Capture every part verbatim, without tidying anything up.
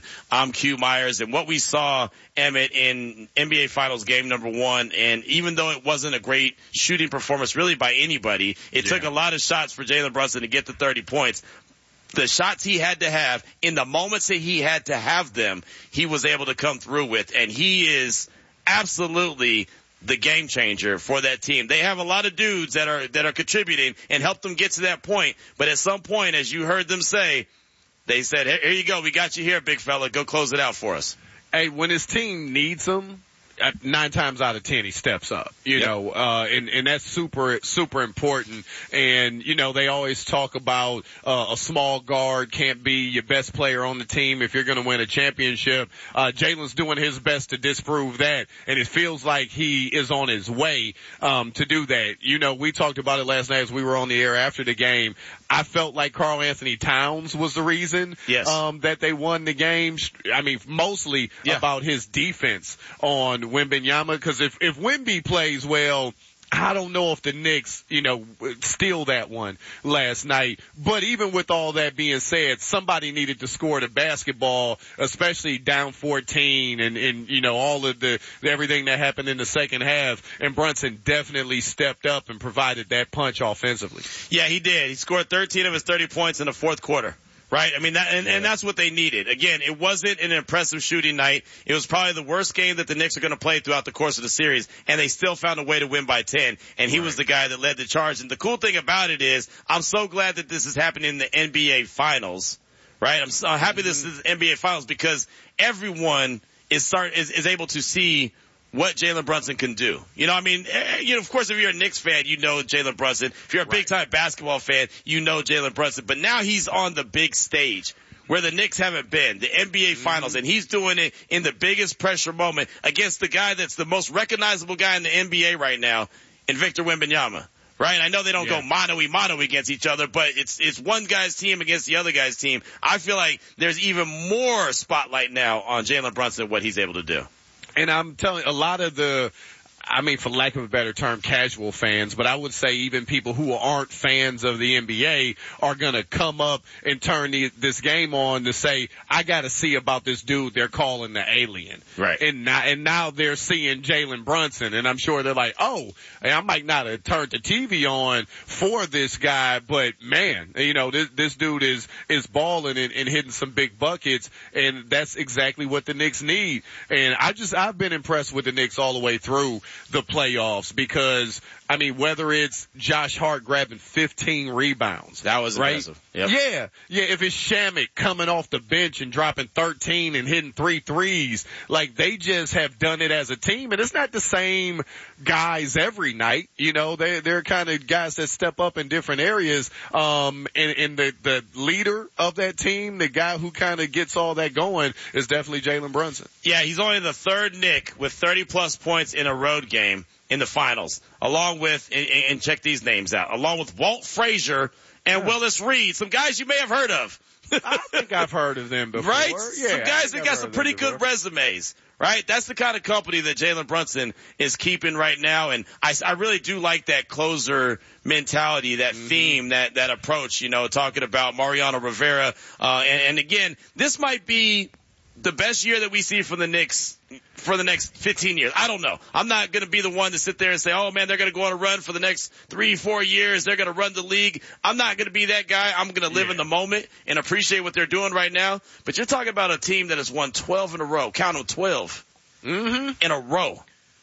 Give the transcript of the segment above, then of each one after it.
I'm Q Myers. And what we saw, Emmett, in N B A Finals game number one, and even though it wasn't a great shooting performance really by anybody, it yeah. took a lot of shots for Jalen Brunson to get to thirty points. The shots he had to have, in the moments that he had to have them, he was able to come through with. And he is absolutely the game changer for that team. They have a lot of dudes that are that are contributing and help them get to that point. But at some point, as you heard them say, they said, here you go, we got you here, big fella. Go close it out for us. Hey, when his team needs him, nine times out of ten he steps up, you yep. know, uh, and, and that's super, super important. And, you know, they always talk about, uh, a small guard can't be your best player on the team if you're going to win a championship. Uh, Jalen's doing his best to disprove that. And it feels like he is on his way, um, to do that. You know, we talked about it last night as we were on the air after the game. I felt like Karl Anthony Towns was the reason, yes. um, that they won the game. I mean, mostly yeah. about his defense on Wembanyama, because if, if Wemby plays well, I don't know if the Knicks, you know, steal that one last night. But even with all that being said, somebody needed to score the basketball, especially down fourteen and, and, you know, all of the, everything that happened in the second half. And Brunson definitely stepped up and provided that punch offensively. Yeah, he did. He scored thirteen of his thirty points in the fourth quarter. Right? I mean, that, and, and that's what they needed. Again, it wasn't an impressive shooting night. It was probably the worst game that the Knicks are going to play throughout the course of the series, and they still found a way to win by ten, and he right. was the guy that led the charge. And the cool thing about it is, I'm so glad that this is happening in the N B A Finals, right? I'm so happy mm-hmm. this is N B A Finals because everyone is start is, is able to see what Jalen Brunson can do. You know, I mean, you know, of course, if you're a Knicks fan, you know Jalen Brunson. If you're a right. big-time basketball fan, you know Jalen Brunson. But now he's on the big stage where the Knicks haven't been, the N B A Finals, mm-hmm. and he's doing it in the biggest pressure moment against the guy that's the most recognizable guy in the N B A right now, in Victor Wembanyama. Right? I know they don't yeah. go mano-y-mano against each other, but it's it's one guy's team against the other guy's team. I feel like there's even more spotlight now on Jalen Brunson, what he's able to do. And I'm telling you, a lot of the, I mean, for lack of a better term, casual fans, but I would say even people who aren't fans of the N B A are going to come up and turn the, this game on to say, I got to see about this dude they're calling the alien. Right. And now, and now they're seeing Jalen Brunson, and I'm sure they're like, oh, I might not have turned the T V on for this guy, but man, you know, this, this dude is, is balling and, and hitting some big buckets, and that's exactly what the Knicks need. And I just, I've been impressed with the Knicks all the way through the playoffs because, I mean, whether it's Josh Hart grabbing fifteen rebounds. That was right? impressive. Yep. Yeah. Yeah. If it's Shamet coming off the bench and dropping thirteen and hitting three threes, like they just have done it as a team. And it's not the same guys every night. You know, they, they're kind of guys that step up in different areas. Um, and, and the, the leader of that team, the guy who kind of gets all that going is definitely Jalen Brunson. Yeah. He's only the third Knick with thirty plus points in a road game in the finals, along with, and, and check these names out, along with Walt Frazier and yeah. Willis Reed, some guys you may have heard of. I think I've heard of them before. Right? Yeah, some guys that got some pretty good resumes, right? That's the kind of company that Jalen Brunson is keeping right now, and I, I really do like that closer mentality, that mm-hmm. theme, that, that approach, you know, talking about Mariano Rivera. Uh, and, and again, this might be the best year that we see from the Knicks for the next fifteen years. I don't know. I'm not going to be the one to sit there and say, oh, man, they're going to go on a run for the next three, four years. They're going to run the league. I'm not going to be that guy. I'm going to live yeah. in the moment and appreciate what they're doing right now. But you're talking about a team that has won twelve in a row. Count them, twelve mm-hmm. in a row.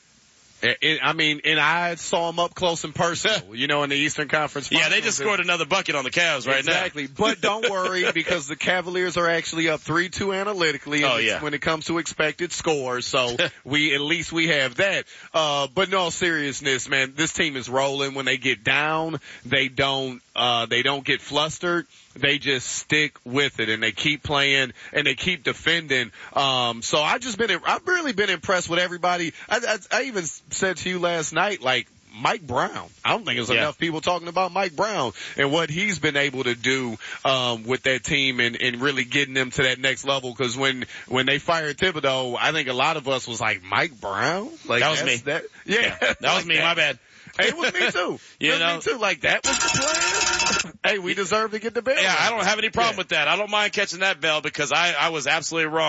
It, I mean, and I saw them up close and personal, you know, in the Eastern Conference Finals. Yeah, they just scored another bucket on the Cavs right exactly. now. Exactly. But don't worry because the Cavaliers are actually up three two analytically oh, yeah. when it comes to expected scores. So we, at least we have that. Uh, but in all seriousness, man, this team is rolling. When they get down, they don't, uh, they don't get flustered. They just stick with it and they keep playing and they keep defending. Um, so I just been, I've really been impressed with everybody. I, I, I even said to you last night, like, Mike Brown. I don't think there's yeah. enough people talking about Mike Brown and what he's been able to do, um, with that team and, and really getting them to that next level. Cause when, when they fired Thibodeau, I think a lot of us was like, Mike Brown? Like, that was me. That, yeah. yeah. That was like me. That. My bad. Hey, it was me too. You it was know? me too. Like, that was the plan. Hey, we deserve to get the bell. Yeah, I don't have any problem yeah. with that. I don't mind catching that bell because I, I was absolutely wrong.